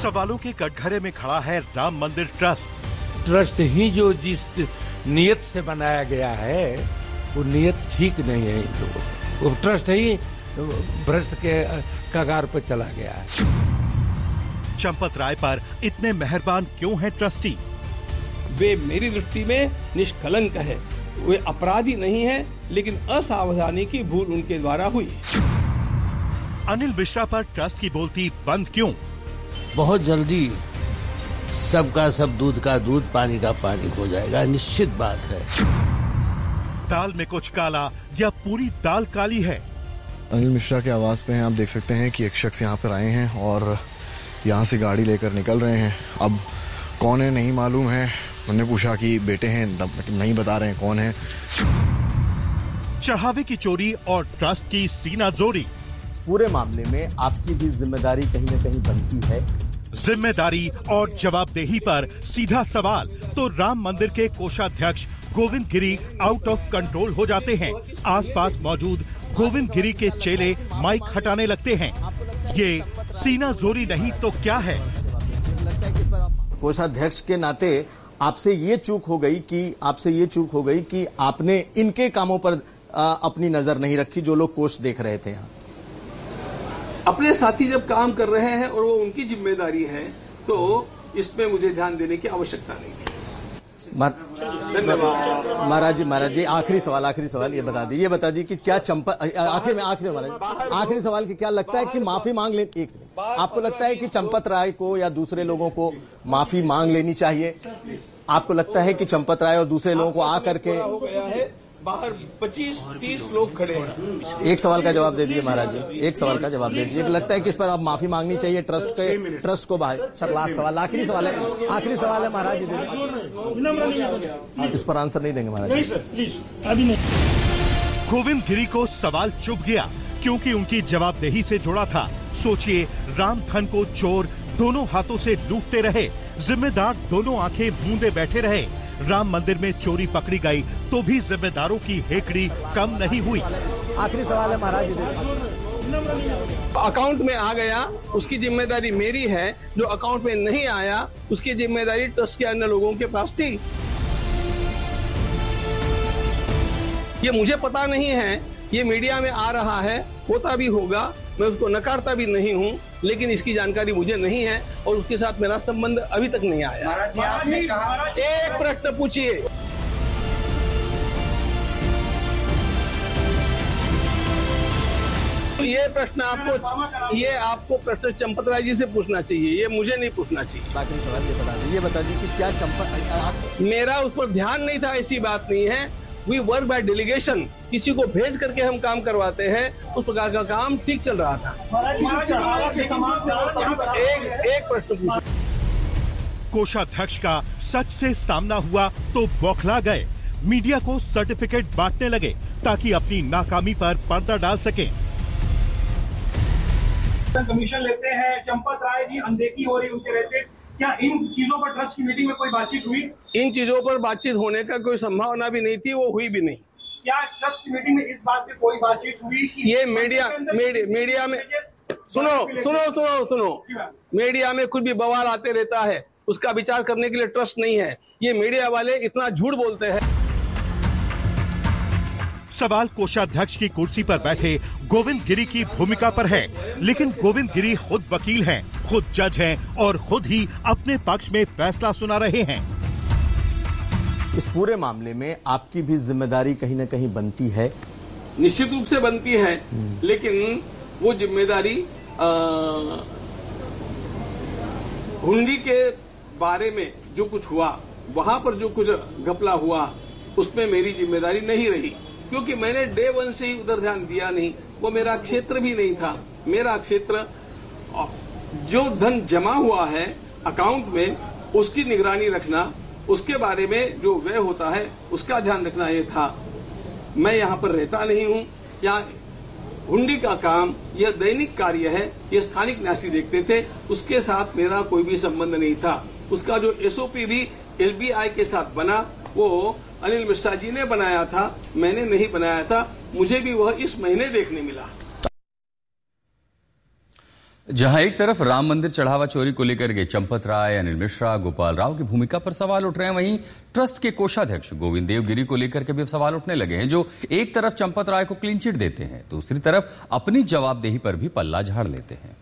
सवालों के कटघरे में खड़ा है राम मंदिर ट्रस्ट। ट्रस्ट ही जो जिस नियत से बनाया गया है वो नियत ठीक नहीं है। वो ट्रस्ट ही भ्रष्ट के कगार पर चला गया है। चंपत राय पर इतने मेहरबान क्यों हैं ट्रस्टी? वे मेरी दृष्टि में निष्कलंक है। वे अपराधी नहीं है, लेकिन असावधानी की भूल उनके द्वारा हुई। अनिल मिश्रा पर ट्रस्ट की बोलती बंद क्यों? बहुत जल्दी सबका सब दूध का दूध पानी का पानी हो जाएगा, निश्चित बात है। दाल में कुछ काला या पूरी दाल काली है? अनिल मिश्रा के आवास पे हैं, आप देख सकते हैं कि एक शख्स यहाँ पर आए हैं और यहाँ से गाड़ी लेकर निकल रहे हैं। अब कौन है नहीं मालूम है। उन्होंने पूछा कि बेटे हैं, नहीं बता रहे हैं कौन है। चढ़ावे की चोरी और ट्रस्ट की सीना जोरी। पूरे मामले में आपकी भी जिम्मेदारी कहीं न कहीं बनती है। जिम्मेदारी और जवाबदेही पर सीधा सवाल तो राम मंदिर के कोषाध्यक्ष गोविंद गिरी आउट ऑफ कंट्रोल हो जाते हैं। आसपास मौजूद गोविंद गिरी के चेले माइक हटाने लगते हैं। ये सीना जोरी नहीं तो क्या है? कोषाध्यक्ष के नाते आपसे ये चूक हो गई कि आपने इनके कामों पर अपनी नजर नहीं रखी, जो लोग कोष देख रहे थे। यहाँ अपने साथी जब काम कर रहे हैं और वो उनकी जिम्मेदारी है, तो इसमें मुझे ध्यान देने की आवश्यकता नहीं थी। महाराज जी आखिरी सवाल ये बता दी कि क्या आखिरी सवाल कि क्या लगता है कि माफी मांग ले? एक सेकंड, आपको लगता है कि चंपत राय को या दूसरे लोगों को माफी मांग लेनी चाहिए? आपको लगता है कि चंपत राय और दूसरे लोगों को आकर के बाहर 25-30 लोग खड़े हैं। एक सवाल का जवाब दे दीजिए महाराज जी, एक सवाल का जवाब दे दीजिए। लगता है कि इस पर आप माफी मांगनी चाहिए ट्रस्ट को बाहर? सर लास्ट सवाल, आखिरी सवाल है महाराज जी, इस पर आंसर नहीं देंगे महाराज? नहीं सर, प्लीज अभी नहीं। गोविंद गिरी को सवाल चुभ गया क्योंकि उनकी जवाबदेही से जुड़ा था। सोचिए, राम धन को चोर दोनों हाथों से लूटते रहे, जिम्मेदार दोनों आंखें मूंदे बैठे रहे। राम मंदिर में चोरी पकड़ी गई तो भी जिम्मेदारों की हेकड़ी कम नहीं हुई। आखिरी सवाल है महाराज जी। अकाउंट में आ गया उसकी जिम्मेदारी मेरी है, जो अकाउंट में नहीं आया उसकी जिम्मेदारी ट्रस्ट के अन्य लोगों के पास थी। ये मुझे पता नहीं है, ये मीडिया में आ रहा है, होता भी होगा, मैं उसको नकारता भी नहीं हूँ, लेकिन इसकी जानकारी मुझे नहीं है और उसके साथ मेरा संबंध अभी तक नहीं आया। एक प्रश्न पूछिए। ये प्रश्न आपको प्रश्न चंपत राय जी से पूछना चाहिए, ये मुझे नहीं पूछना चाहिए। बाकी सवाल ये बता दी कि क्या चंपत, मेरा उस पर ध्यान नहीं था, ऐसी बात नहीं है। वी वर्क बाय डेलीगेशन, किसी को भेज करके हम काम करवाते हैं, उस प्रकार का काम ठीक चल रहा था। एक प्रश्न पूछा। कोषाध्यक्ष का सच से सामना हुआ तो बौखला गए। मीडिया को सर्टिफिकेट बांटने लगे ताकि अपनी नाकामी पर पर्दा डाल सकें। कमीशन लेते हैं, चंपत राय जी अनदेखी हो रही उनके रहते। क्या इन चीजों पर ट्रस्ट की मीटिंग में कोई बातचीत हुई? इन चीजों पर बातचीत होने का कोई संभावना भी नहीं थी, वो हुई भी नहीं। क्या ट्रस्ट की मीटिंग में इस बात पे कोई बातचीत हुई कि ये मीडिया में सुनो, मीडिया में कुछ भी बवाल आते रहता है, उसका विचार करने के लिए ट्रस्ट नहीं है। ये मीडिया वाले इतना झूठ बोलते हैं। सवाल कोषाध्यक्ष की कुर्सी पर बैठे गोविंद गिरी की भूमिका पर है, लेकिन गोविंद गिरी खुद वकील हैं, खुद जज हैं और खुद ही अपने पक्ष में फैसला सुना रहे हैं। इस पूरे मामले में आपकी भी जिम्मेदारी कहीं न कहीं बनती है। निश्चित रूप से बनती है, लेकिन वो जिम्मेदारी हुंडी के बारे में जो कुछ हुआ, वहां पर जो कुछ घपला हुआ, उसमें मेरी जिम्मेदारी नहीं रही, क्योंकि मैंने डे वन से ही उधर ध्यान दिया नहीं। वो मेरा क्षेत्र भी नहीं था। मेरा क्षेत्र जो धन जमा हुआ है अकाउंट में, उसकी निगरानी रखना, उसके बारे में जो व्यय होता है उसका ध्यान रखना ये था। मैं यहाँ पर रहता नहीं हूँ। यहाँ हुंडी का काम यह दैनिक कार्य है, ये स्थानिक न्यासी देखते थे, उसके साथ मेरा कोई भी संबंध नहीं था। उसका जो एसओपी भी एलबीआई के साथ बना, वो अनिल मिश्रा जी ने बनाया था, मैंने नहीं बनाया था। मुझे भी वह इस महीने देखने मिला। जहां एक तरफ राम मंदिर चढ़ावा चोरी को लेकर के चंपत राय, अनिल मिश्रा, गोपाल राव की भूमिका पर सवाल उठ रहे हैं, वहीं ट्रस्ट के कोषाध्यक्ष गोविंद देव गिरी को लेकर के भी सवाल उठने लगे हैं, जो एक तरफ चंपत राय को क्लीन चिट देते हैं, दूसरी तरफ अपनी जवाबदेही पर भी पल्ला झाड़ लेते हैं।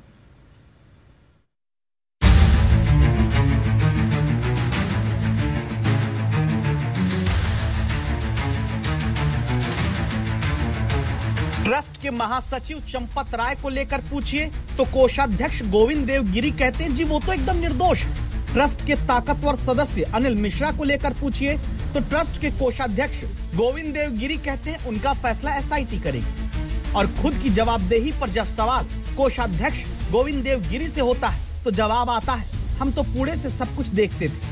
ट्रस्ट के महासचिव चंपत राय को लेकर पूछिए तो कोषाध्यक्ष गोविंद देव गिरी कहते हैं जी वो तो एकदम निर्दोष है। ट्रस्ट के ताकतवर सदस्य अनिल मिश्रा को लेकर पूछिए तो ट्रस्ट के कोषाध्यक्ष गोविंद देव गिरी कहते हैं उनका फैसला एसआईटी करेगी। और खुद की जवाबदेही पर जब सवाल कोषाध्यक्ष गोविंद देव गिरी से होता है तो जवाब आता है हम तो पुणे से सब कुछ देखते थे।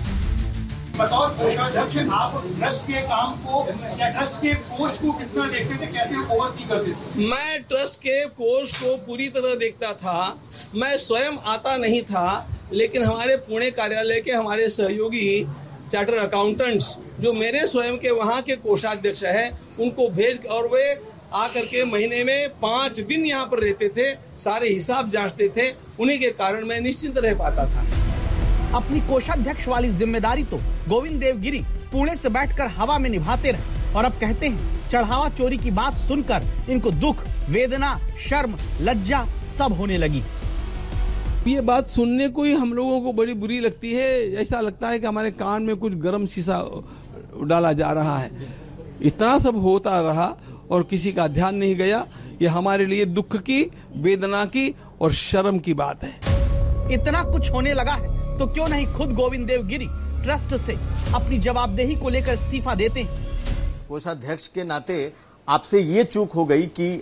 बतौर कोषाध्यक्ष आप ट्रस्ट के काम को या ट्रस्ट के कोष को कितना देखते थे, कैसे ओवरसी करते थे? मैं ट्रस्ट के कोष को पूरी तरह देखता था। मैं स्वयं आता नहीं था, लेकिन हमारे पुणे कार्यालय के हमारे सहयोगी चार्टर अकाउंटेंट्स जो मेरे स्वयं के वहाँ के कोषाध्यक्ष हैं उनको भेज, और वे आकर के महीने में 5 दिन यहाँ पर रहते थे, सारे हिसाब जांचते थे। उन्हीं के कारण मैं निश्चिंत रह पाता था। अपनी कोषाध्यक्ष वाली जिम्मेदारी तो गोविंद देव गिरी पुणे से बैठकर हवा में निभाते रहे और अब कहते हैं चढ़ावा चोरी की बात सुनकर इनको दुख, वेदना, शर्म, लज्जा सब होने लगी। ये बात सुनने को ही हम लोगों को बड़ी बुरी लगती है। ऐसा लगता है कि हमारे कान में कुछ गर्म शीशा डाला जा रहा है। इतना सब होता रहा और किसी का ध्यान नहीं गया। ये हमारे लिए दुख की, वेदना की और शर्म की बात है। इतना कुछ होने लगा है तो क्यों नहीं खुद गोविंद देव गिरी ट्रस्ट से अपनी जवाबदेही को लेकर इस्तीफा देते हैं। कोषाध्यक्ष के नाते आपसे ये चूक हो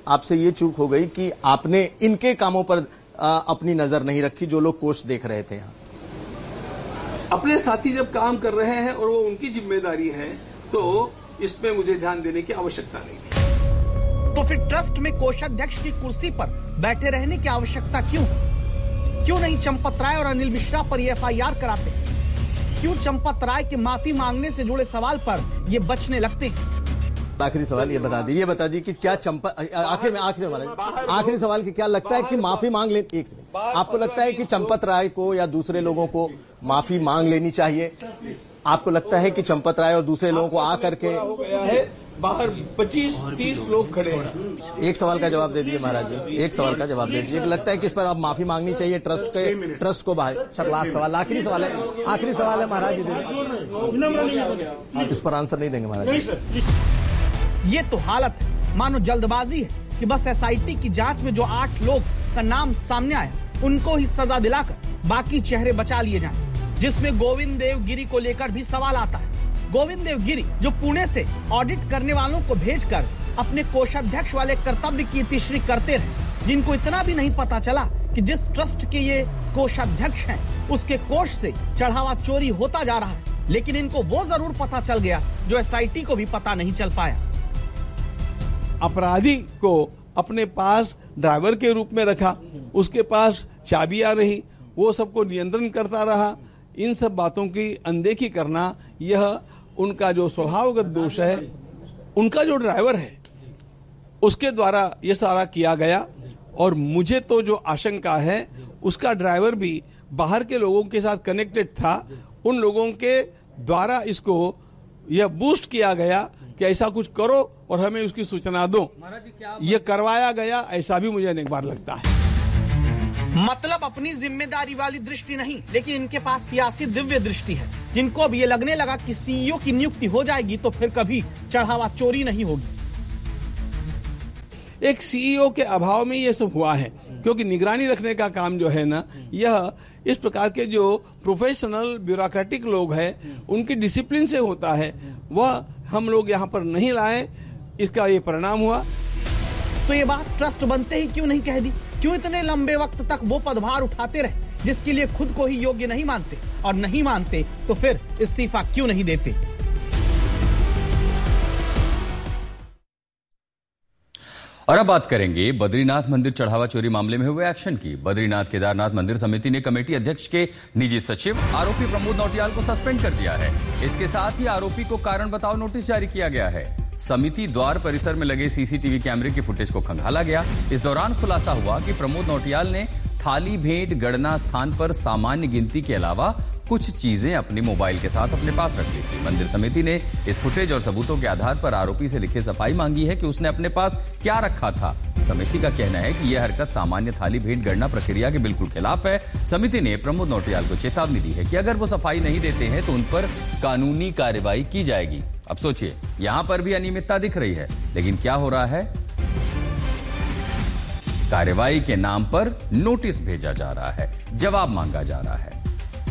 गई कि आपने इनके कामों पर अपनी नजर नहीं रखी जो लोग कोष देख रहे थे। यहाँ अपने साथी जब काम कर रहे हैं और वो उनकी जिम्मेदारी है तो इसमें मुझे ध्यान देने की आवश्यकता नहीं थी। तो फिर ट्रस्ट में कोषाध्यक्ष की कुर्सी पर बैठे रहने की आवश्यकता क्यों नहीं चंपत राय और अनिल मिश्रा पर ये एफआईआर कराते? क्यों चंपत राय के माफी मांगने से जुड़े सवाल पर ये बचने लगते हैं? आखिरी सवाल ये बता दीजिए कि क्या आखिरी सवाल की क्या लगता है कि माफी मांग ले? एक सेकंड, आपको लगता है कि चंपत राय को या दूसरे लोगों को माफी मांग लेनी चाहिए? आपको लगता है कि चंपत राय और दूसरे लोगों को आकर के बाहर 25-30 लोग खड़े हैं। एक सवाल का जवाब दे दीजिए महाराज जी, एक सवाल का जवाब दे दीजिए। लगता है कि इस पर आप माफी मांगनी चाहिए ट्रस्ट को बाहर? सर लास्ट सवाल, आखिरी सवाल है महाराज जी, इस पर आंसर नहीं देंगे महाराज जी। ये तो हालत है मानो जल्दबाजी है कि बस एसआईटी की जांच में जो 8 लोग का नाम सामने आया उनको ही सजा दिलाकर बाकी चेहरे बचा लिए जाएं, जिसमें गोविंद देव गिरी को लेकर भी सवाल आता है। गोविंद देव गिरी जो पुणे से ऑडिट करने वालों को भेजकर अपने कोषाध्यक्ष वाले कर्तव्य की तीसरी करते रहे, जिनको इतना भी नहीं पता चला कि जिस ट्रस्ट के ये कोषाध्यक्ष हैं उसके कोष से चढ़ावा चोरी होता जा रहा है, लेकिन इनको वो जरूर पता चल गया जो एसआईटी को भी पता नहीं चल पाया। अपराधी को अपने पास ड्राइवर के रूप में रखा, उसके पास चाबियां रही, वो सबको नियंत्रण करता रहा। इन सब बातों की अनदेखी करना यह उनका जो स्वभावगत दोष है, उनका जो ड्राइवर है उसके द्वारा यह सारा किया गया। और मुझे तो जो आशंका है उसका ड्राइवर भी बाहर के लोगों के साथ कनेक्टेड था, उन लोगों के द्वारा इसको यह बूस्ट किया गया कि ऐसा कुछ करो और हमें उसकी सूचना दो। यह करवाया गया, ऐसा भी मुझे एक बार लगता है। मतलब अपनी जिम्मेदारी वाली दृष्टि नहीं, लेकिन इनके पास सियासी दिव्य दृष्टि है, जिनको अब ये लगने लगा कि सीईओ की नियुक्ति हो जाएगी तो फिर कभी चढ़ावा चोरी नहीं होगी। एक सीईओ के अभाव में ये सब हुआ है, क्योंकि निगरानी रखने का काम जो है ना, यह इस प्रकार के जो प्रोफेशनल ब्यूरोक्रेटिक लोग हैं उनकी डिसिप्लिन से होता है, वह हम लोग यहाँ पर नहीं लाए, इसका ये परिणाम हुआ। तो ये बात ट्रस्ट बनते ही क्यों नहीं कह दी? क्यों इतने लंबे वक्त तक वो पदभार उठाते रहे जिसके लिए खुद को ही योग्य नहीं मानते, और नहीं मानते तो फिर इस्तीफा क्यों नहीं देते? और अब बात करेंगे बद्रीनाथ मंदिर चढ़ावा चोरी मामले में हुए एक्शन की। बद्रीनाथ केदारनाथ मंदिर समिति ने कमेटी अध्यक्ष के निजी सचिव आरोपी प्रमोद नौटियाल को सस्पेंड कर दिया है। इसके साथ ही आरोपी को कारण बताओ नोटिस जारी किया गया है। समिति द्वार परिसर में लगे सीसीटीवी कैमरे की फुटेज को खंगाला गया। इस दौरान खुलासा हुआ कि प्रमोद नौटियाल ने थाली भेंट गणना स्थान पर सामान्य गिनती के अलावा कुछ चीजें अपने मोबाइल के साथ अपने पास रख ली थी। मंदिर समिति ने इस फुटेज और सबूतों के आधार पर आरोपी से लिखित सफाई मांगी है कि उसने अपने पास क्या रखा था। समिति का कहना है कि यह हरकत सामान्य थाली भेंट गणना प्रक्रिया के बिल्कुल खिलाफ है। समिति ने प्रमोद नौटियाल को चेतावनी दी है कि अगर वो सफाई नहीं देते हैं तो उन पर कानूनी कार्रवाई की जाएगी। अब सोचिए, यहां पर भी अनियमितता दिख रही है, लेकिन क्या हो रहा है? कार्रवाई के नाम पर नोटिस भेजा जा रहा है, जवाब मांगा जा रहा है।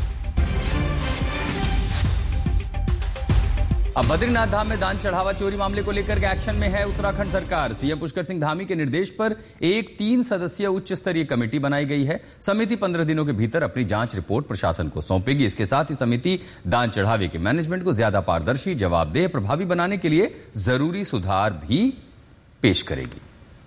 अब बद्रीनाथ धाम में दान चढ़ावा चोरी मामले को लेकर के एक्शन में है उत्तराखंड सरकार। सीएम पुष्कर सिंह धामी के निर्देश पर एक 3 सदस्यीय उच्च स्तरीय कमेटी बनाई गई है। समिति 15 दिनों के भीतर अपनी जांच रिपोर्ट प्रशासन को सौंपेगी। इसके साथ ही समिति दान चढ़ावे के मैनेजमेंट को ज्यादा पारदर्शी, जवाबदेह, प्रभावी बनाने के लिए जरूरी सुधार भी पेश करेगी।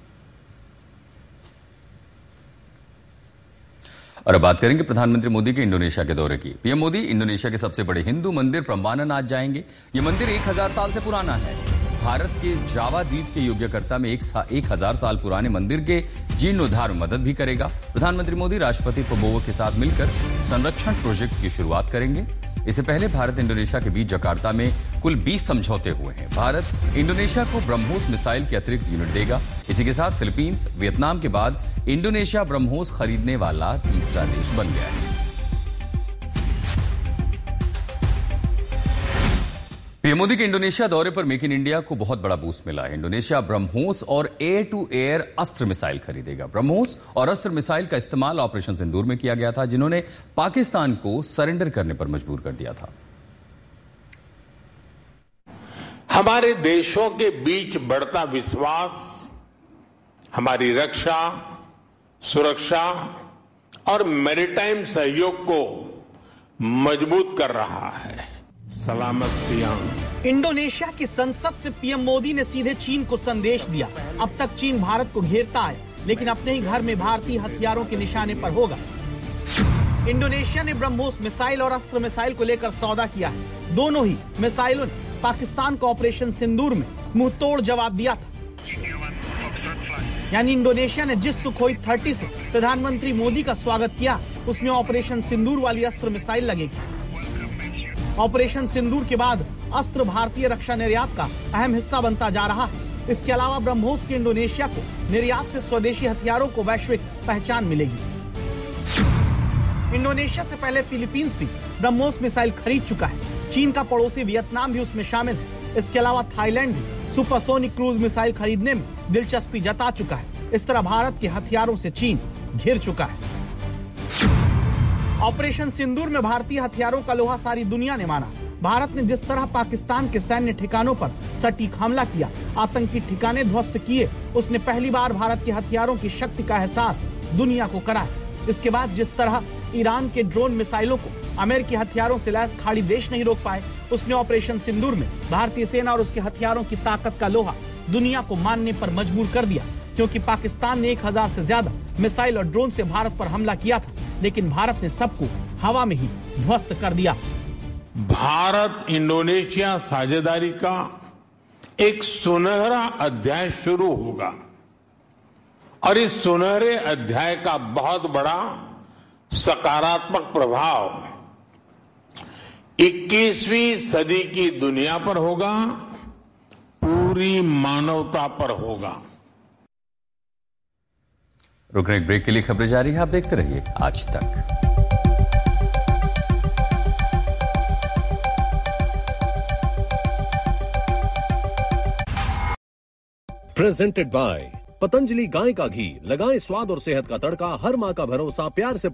और अब बात करेंगे प्रधानमंत्री मोदी के इंडोनेशिया के दौरे की। पीएम मोदी इंडोनेशिया के सबसे बड़े हिंदू मंदिर प्रम्बानन आज जाएंगे। यह मंदिर 1000 साल से पुराना है। भारत के जावा द्वीप के योग्यकर्ता में 1000 साल पुराने मंदिर के जीर्णोद्धार में मदद भी करेगा। प्रधानमंत्री मोदी राष्ट्रपति पबोवो के साथ मिलकर संरक्षण प्रोजेक्ट की शुरुआत करेंगे। इससे पहले भारत इंडोनेशिया के बीच जकार्ता में कुल 20 समझौते हुए हैं। भारत इंडोनेशिया को ब्रह्मोस मिसाइल की अतिरिक्त यूनिट देगा। इसी के साथ फिलीपींस, वियतनाम के बाद इंडोनेशिया ब्रह्मोस खरीदने वाला तीसरा देश बन गया है। पीएम मोदी के इंडोनेशिया दौरे पर मेक इन इंडिया को बहुत बड़ा बूस्ट मिला है। इंडोनेशिया ब्रह्मोस और एयर टू एयर अस्त्र मिसाइल खरीदेगा। ब्रह्मोस और अस्त्र मिसाइल का इस्तेमाल ऑपरेशन सिंदूर में किया गया था, जिन्होंने पाकिस्तान को सरेंडर करने पर मजबूर कर दिया था। हमारे देशों के बीच बढ़ता विश्वास हमारी रक्षा, सुरक्षा और मैरीटाइम सहयोग को मजबूत कर रहा है। सलामत सियांग। इंडोनेशिया की संसद से पीएम मोदी ने सीधे चीन को संदेश दिया। अब तक चीन भारत को घेरता है, लेकिन अपने ही घर में भारतीय हथियारों के निशाने पर होगा। इंडोनेशिया ने ब्रह्मोस मिसाइल और अस्त्र मिसाइल को लेकर सौदा किया है। दोनों ही मिसाइलों ने पाकिस्तान को ऑपरेशन सिंदूर में मुंह तोड़ जवाब दिया था। यानी इंडोनेशिया ने जिस सुखोई 30 से प्रधानमंत्री मोदी का स्वागत किया, उसमें ऑपरेशन सिंदूर वाली अस्त्र मिसाइल लगेगी। ऑपरेशन सिंदूर के बाद अस्त्र भारतीय रक्षा निर्यात का अहम हिस्सा बनता जा रहा है। इसके अलावा ब्रह्मोस के इंडोनेशिया को निर्यात से स्वदेशी हथियारों को वैश्विक पहचान मिलेगी। इंडोनेशिया से पहले फिलीपींस भी ब्रह्मोस मिसाइल खरीद चुका है। चीन का पड़ोसी वियतनाम भी उसमें शामिल है। इसके अलावा थाईलैंड भी सुपरसोनिक क्रूज मिसाइल खरीदने में दिलचस्पी जता चुका है। इस तरह भारत के हथियारों से चीन घिर चुका है। ऑपरेशन सिंदूर में भारतीय हथियारों का लोहा सारी दुनिया ने माना। भारत ने जिस तरह पाकिस्तान के सैन्य ठिकानों पर सटीक हमला किया, आतंकी ठिकाने ध्वस्त किए, उसने पहली बार भारत के हथियारों की शक्ति का एहसास दुनिया को कराया। इसके बाद जिस तरह ईरान के ड्रोन मिसाइलों को अमेरिकी हथियारों से लैस खाड़ी देश नहीं रोक पाए, उसने ऑपरेशन सिंदूर में भारतीय सेना और उसके हथियारों की ताकत का लोहा दुनिया को मानने पर मजबूर कर दिया। क्योंकि पाकिस्तान ने 1000 से ज्यादा मिसाइल और ड्रोन से भारत पर हमला किया था, लेकिन भारत ने सबको हवा में ही ध्वस्त कर दिया। भारत इंडोनेशिया साझेदारी का एक सुनहरा अध्याय शुरू होगा और इस सुनहरे अध्याय का बहुत बड़ा सकारात्मक प्रभाव 21वीं सदी की दुनिया पर होगा, पूरी मानवता पर होगा। रुकने एक ब्रेक के लिए खबरें जारी है, आप देखते रहिए आज तक। प्रेजेंटेड बाय पतंजलि गाय का घी। लगाएं स्वाद और सेहत का तड़का, हर मां का भरोसा, प्यार से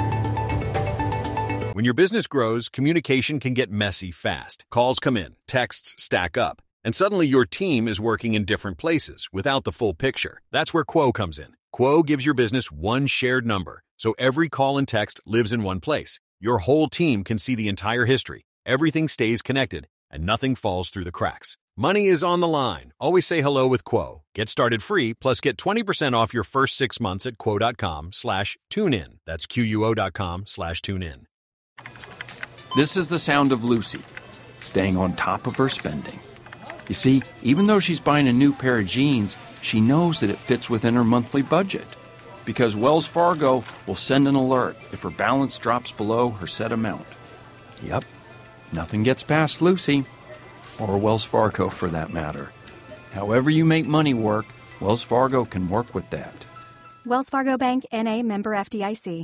When your business grows, communication can get messy fast. Calls come in, texts stack up, and suddenly your team is working in different places without the full picture. That's where Quo comes in. Quo gives your business one shared number, so every call and text lives in one place. Your whole team can see the entire history. Everything stays connected, and nothing falls through the cracks. Money is on the line. Always say hello with Quo. Get started free, plus get 20% off your first 6 months at quo.com/tunein. That's QUO.com/tunein. This is the sound of Lucy, staying on top of her spending. You see, even though she's buying a new pair of jeans, she knows that it fits within her monthly budget. because Wells Fargo will send an alert if her balance drops below her set amount. Yep, nothing gets past Lucy, or Wells Fargo for that matter. However you make money work, Wells Fargo can work with that. Wells Fargo Bank, N.A., member FDIC.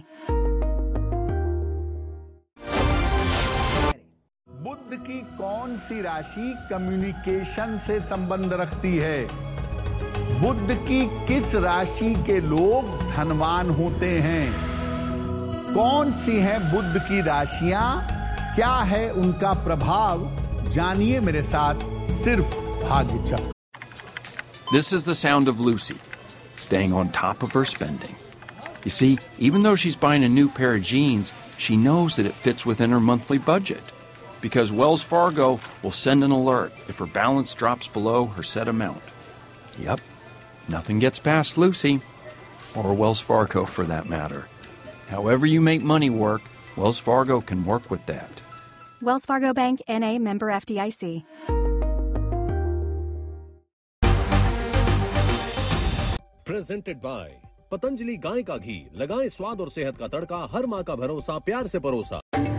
बुध की कौन सी राशि communication से संबंध रखती है? बुध की किस राशि के लोग धनवान होते हैं? कौन सी हैं बुध की राशियां? क्या है उनका प्रभाव? जानिए मेरे साथ सिर्फ भाग्य चक्र. This is the sound of Lucy, staying on top of her spending. You see, even though she's buying a new pair of jeans, she knows that it fits within her monthly budget. Because Wells Fargo will send an alert if her balance drops below her set amount. Yep, nothing gets past Lucy, or Wells Fargo for that matter. However you make money work, Wells Fargo can work with that. Wells Fargo Bank, N.A., member FDIC. Presented by Patanjali गाय का घी, लगाएं स्वाद और सेहत का तड़का, हर मां का भरोसा, प्यार से परोसा.